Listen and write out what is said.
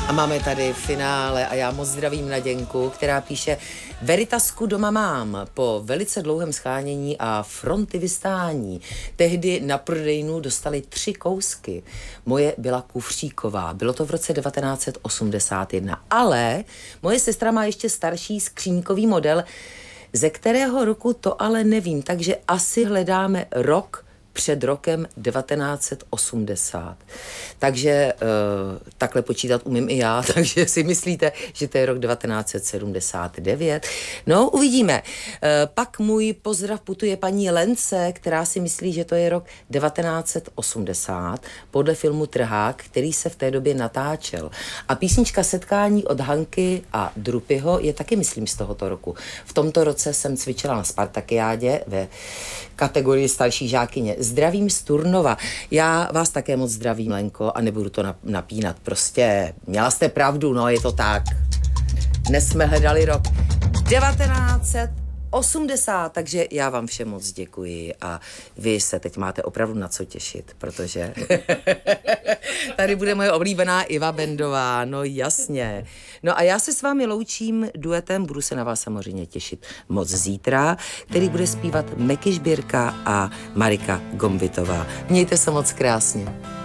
A máme tady finále a já moc zdravím Naděnku, která píše: Veritasku doma mám po velice dlouhém schánění a fronty vystání. Tehdy na prodejnu dostali 3 kousky. Moje byla kufříková. Bylo to v roce 1981. Ale moje sestra má ještě starší skříňkový model, ze kterého roku to ale nevím, takže asi hledáme rok před rokem 1980. Takže takhle počítat umím i já, takže si myslíte, že to je rok 1979? No, uvidíme. Pak můj pozdrav putuje paní Lence, která si myslí, že to je rok 1980, podle filmu Trhák, který se v té době natáčel. A písnička Setkání od Hanky a Drupyho je taky, myslím, z tohoto roku. V tomto roce jsem cvičila na Spartakiádě ve kategorii starší žákyně. Zdravím z Turnova. Já vás také moc zdravím, Lenko, a nebudu to napínat. Prostě měla jste pravdu, no, je to tak. Dnes jsme hledali rok 1980, takže já vám všem moc děkuji a vy se teď máte opravdu na co těšit, protože tady bude moje oblíbená Iva Bendová, no jasně. No a já se s vámi loučím duetem, budu se na vás samozřejmě těšit moc zítra, který bude zpívat Meky Žbírka a Marika Gombitová. Mějte se moc krásně.